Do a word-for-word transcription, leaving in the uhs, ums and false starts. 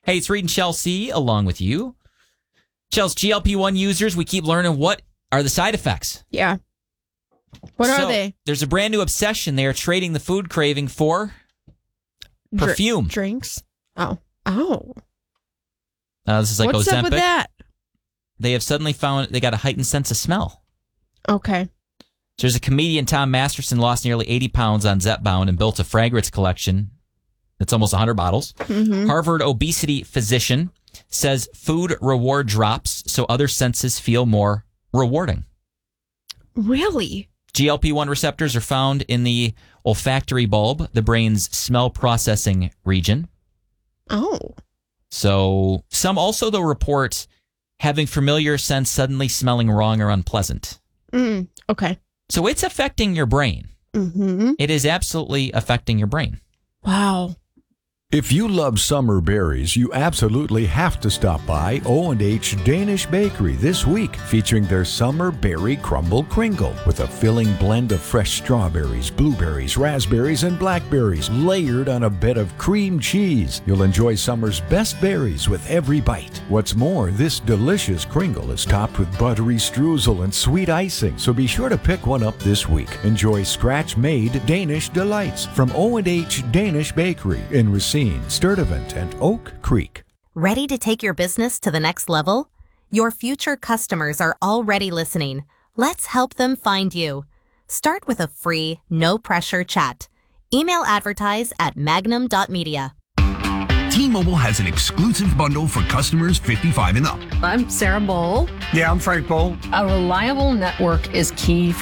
Hey, it's Reed and Chelsea along with you. Chelsea, G L P one users, we keep learning what are the side effects. Yeah. What so, are they? There's a brand new obsession. They are trading the food craving for perfume. Dr- drinks? Oh. Oh. Uh, this is like What's Ozempic. up with that? They have suddenly found they got a heightened sense of smell. Okay. So there's a comedian, Tom Masterson, lost nearly eighty pounds on Zepbound and built a fragrance collection that's almost one hundred bottles. Mm-hmm. Harvard obesity physician says food reward drops so other senses feel more rewarding. Really? G L P one receptors are found in the olfactory bulb, the brain's smell processing region. Oh. So some also, though, report having familiar scents suddenly smelling wrong or unpleasant. Mm, okay. So it's affecting your brain. Mm-hmm. It is absolutely affecting your brain. Wow. If you love summer berries, you absolutely have to stop by O and H Danish Bakery this week, featuring their Summer Berry Crumble Kringle with a filling blend of fresh strawberries, blueberries, raspberries, and blackberries layered on a bed of cream cheese. You'll enjoy summer's best berries with every bite. What's more, this delicious Kringle is topped with buttery streusel and sweet icing, so be sure to pick one up this week. Enjoy scratch-made Danish delights from O and H Danish Bakery in Racine, Sturtevant, and Oak Creek. Ready to take your business to the next level? Your future customers are already listening. Let's help them find you. Start with a free, no-pressure chat. Email advertise at magnum dot media. T-Mobile has an exclusive bundle for customers fifty-five and up. I'm Sarah Bowl. Yeah, I'm Frank Bowl. A reliable network is key